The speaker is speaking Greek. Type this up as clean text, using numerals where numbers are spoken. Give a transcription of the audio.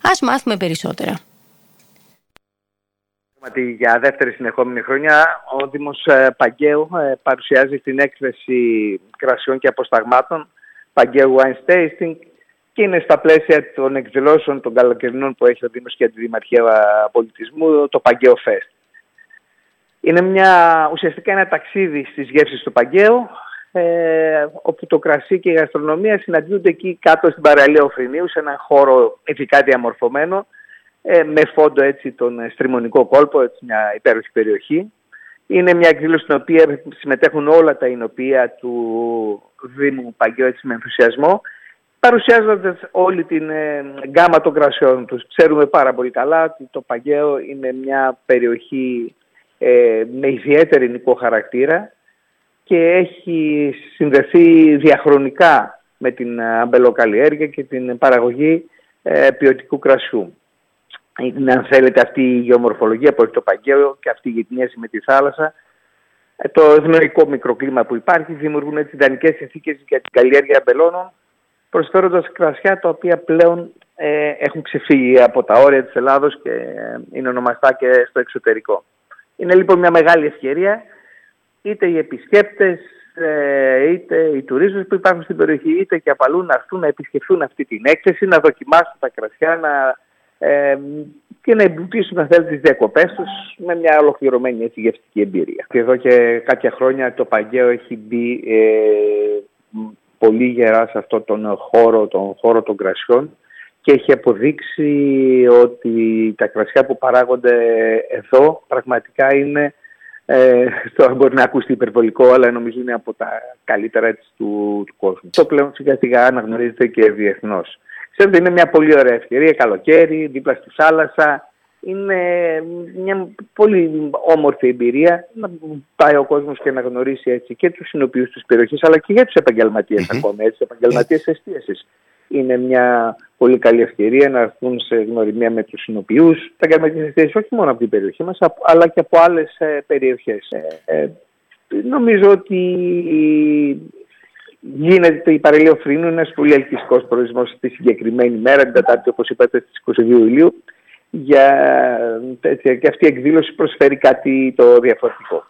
Ας μάθουμε περισσότερα. Για δεύτερη συνεχόμενη χρονιά, ο Δήμος Παγκαίου παρουσιάζει την έκθεση κρασιών και αποσταγμάτων Παγκαίου Wine Tasting και είναι στα πλαίσια των εκδηλώσεων των καλοκαιρινών που έχει ο Δήμος και τη Δημαρχία Πολιτισμού, το Παγκαίο Fest. Είναι ουσιαστικά ένα ταξίδι στις γεύσεις του Παγκαίου, όπου το κρασί και η γαστρονομία συναντιούνται εκεί κάτω στην παραλία Οφρινίου, σε έναν χώρο ειδικά διαμορφωμένο, με φόντο έτσι τον στριμονικό κόλπο, έτσι μια υπέροχη περιοχή. Είναι μια εκδήλωση στην οποία συμμετέχουν όλα τα εινοποιεία του Δήμου Παγκαίου έτσι με ενθουσιασμό, παρουσιάζοντας όλη την γκάμα των κρασιών τους. Ξέρουμε πάρα πολύ καλά ότι το Παγκαίο είναι μια περιοχή με ιδιαίτερη νοικό χαρακτήρα και έχει συνδεθεί διαχρονικά με την αμπελοκαλλιέργεια και την παραγωγή ποιοτικού κρασιού. Είναι, αν θέλετε, αυτή η γεωμορφολογία που έχει το Παγκαίο και αυτή η γειτονίαση με τη θάλασσα, το ευνοϊκό μικροκλίμα που υπάρχει, δημιουργούν έτσι ιδανικές συνθήκες για την καλλιέργεια αμπελώνων, προσφέροντας κρασιά τα οποία πλέον έχουν ξεφύγει από τα όρια της Ελλάδος και είναι ονομαστά και στο εξωτερικό. Είναι λοιπόν μια μεγάλη ευκαιρία, είτε οι επισκέπτες, είτε οι τουρίστες που υπάρχουν στην περιοχή, είτε και από αλλού να έρθουν να επισκεφθούν αυτή την έκθεση, να δοκιμάσουν τα κρασιά και να εμπλουτίσουν, αν θέλετε, τις διακοπές τους με μια ολοκληρωμένη έτσι, γευστική εμπειρία. Και εδώ και κάποια χρόνια το Παγκαίο έχει μπει πολύ γερά σε αυτόν τον χώρο των κρασιών και έχει αποδείξει ότι τα κρασιά που παράγονται εδώ πραγματικά είναι, τώρα μπορεί να ακούσει υπερβολικό, αλλά νομίζω είναι από τα καλύτερα έτσι, του κόσμου. Το πλέον σιγά σιγά αναγνωρίζεται και διεθνώς. Ξέρετε, είναι μια πολύ ωραία ευκαιρία, καλοκαίρι, δίπλα στη θάλασσα. Είναι μια πολύ όμορφη εμπειρία να πάει ο κόσμος και να γνωρίσει έτσι και τους συνοποιούς της περιοχής, αλλά και για τους επαγγελματίες ακόμα, έτσι, επαγγελματίες εστίασης. Είναι μια πολύ καλή ευκαιρία να έρθουν σε γνωριμία με τους συνοποιούς, τα επαγγελματίες εστίασης όχι μόνο από την περιοχή μας, αλλά και από άλλες περιοχές. Νομίζω ότι γίνεται η παραλία Οφρινίου ένας πολύ ελκυστικός προορισμός στη συγκεκριμένη μέρα, την Τετάρτη, όπως είπατε, στις 22 Ιουλίου. Και αυτή η εκδήλωση προσφέρει κάτι το διαφορετικό.